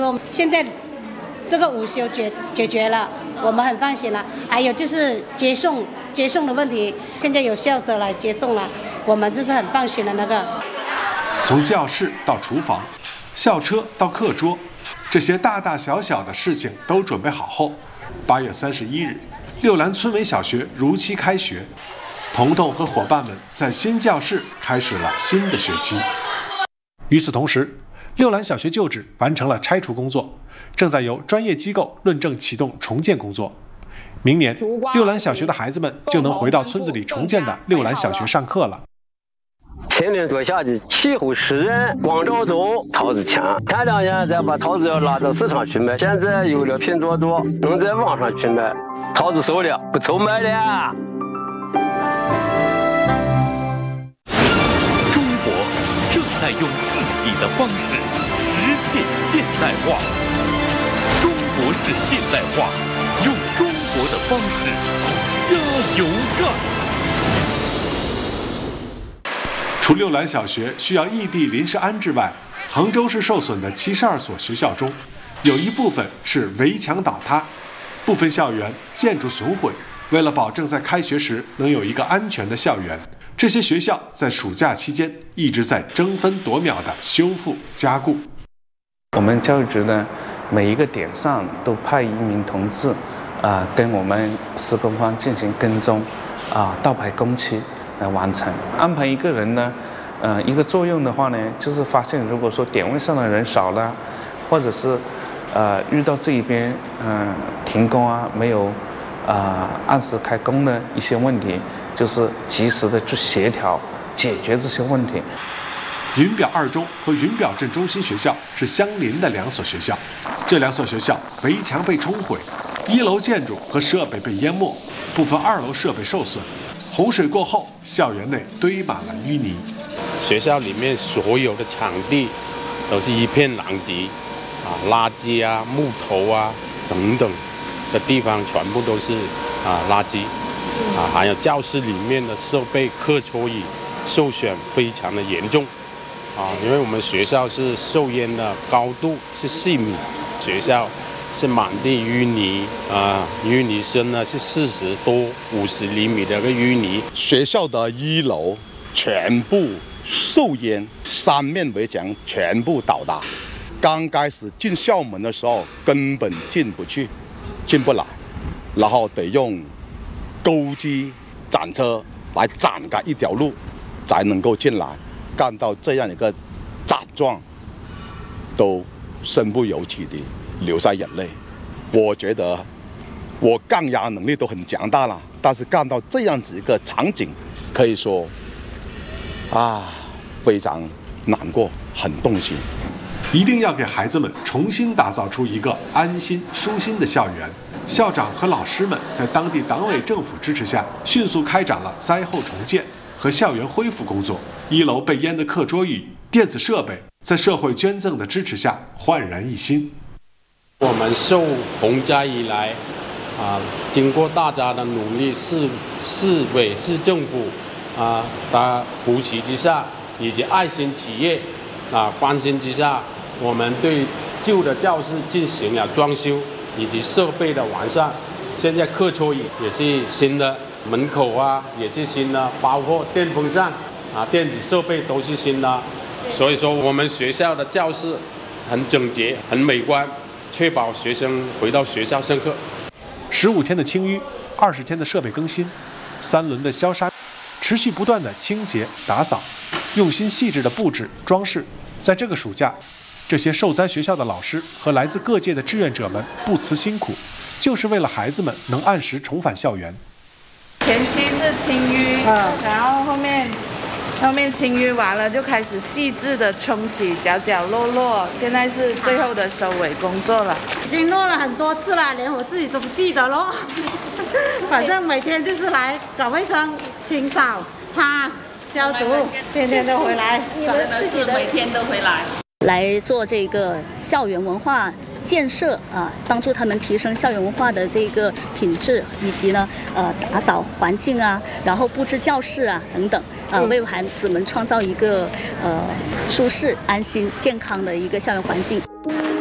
说现在这个午休解决了，我们很放心了。还有就是接送的问题，现在有校车来接送了，我们就是很放心的那个。 从教室到厨房，校车到课桌，这些大大小小的事情都准备好后，8月31日，六兰村委小学如期开学。彤彤和伙伴们在新教室开始了新的学期。与此同时，六兰小学旧址完成了拆除工作，正在由专业机构论证启动重建工作。明年，六兰小学的孩子们就能回到村子里重建的六兰小学上课了。 前年多下去，气候湿润，光照足，桃子强。前2年再把桃子要拉到市场去卖，现在有了拼多多，能在网上去卖，桃子熟了，不愁卖了。 中国正在用自己的方式实现现代化。中国式现代化，用中国的方式加油干。 除六兰小学需要异地临时安置外，杭州市受损的72所学校中，有一部分是围墙倒塌，部分校园建筑损毁。为了保证在开学时能有一个安全的校园，这些学校在暑假期间一直在争分夺秒地修复加固。 我们教育局呢，每一个点上都派1名同志，跟我们施工方进行跟踪，倒排工期来完成。安排一个人呢，一个作用的话呢，就是发现如果说点位上的人少了，或者是遇到这一边停工啊，没有按时开工的一些问题，就是及时的去协调解决这些问题。 云表2中和云表镇中心学校是相邻的2所学校，这2所学校围墙被冲毁，1楼建筑和设备被淹没，部分2楼设备受损。洪水过后，校园内堆满了淤泥。 学校里面所有的场地都是一片狼藉，垃圾啊、木头啊等等的地方全部都是垃圾，还有教室里面的设备、课桌椅受损非常的严重，因为我们学校是受淹的高度是4米，学校是满地淤泥，淤泥深呢是40多50厘米的个淤泥。 学校的1楼全部受淹，3面围墙全部倒塌。刚开始进校门的时候根本进不来，然后得用钩机铲车来铲开一条路才能够进来。看到这样一个惨状，都身不由己的流下眼泪。我觉得我抗压能力都很强大了，但是看到这样子一个场景，可以说非常难过，很动心。 一定要给孩子们重新打造出一个安心舒心的校园。校长和老师们在当地党委政府支持下，迅速开展了灾后重建和校园恢复工作。1楼被淹的课桌椅、电子设备，在社会捐赠的支持下焕然一新。 我们受洪灾以来，经过大家的努力，市委市政府的扶持之下，以及爱心企业关心之下，我们对旧的教室进行了装修以及设备的完善。现在课桌椅也是新的，门口也是新的，包括电风扇电子设备都是新的。所以说我们学校的教室很整洁、很美观，确保学生回到学校上课。 15天的清淤，20天的设备更新，3轮的消杀，持续不断的清洁打扫，用心细致的布置装饰。在这个暑假，这些受灾学校的老师和来自各界的志愿者们不辞辛苦，就是为了孩子们能按时重返校园。 前期是清淤，然后后面清淤完了就开始细致的冲洗角角落落，现在是最后的收尾工作了。 已经落了很多次了，连我自己都不记得咯。反正每天就是来搞卫生、清扫、擦、消毒，天天都回来。 你们自己每天都回来做这个校园文化建设帮助他们提升校园文化的这个品质，以及呢打扫环境然后布置教室等等为孩子们创造一个舒适、安心、健康的一个校园环境。